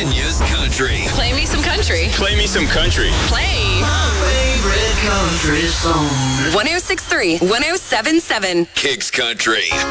Kenya's Country. Play me some country. Play me some country. Play. My favorite country song. 106.3, 107.7. Kicks Country.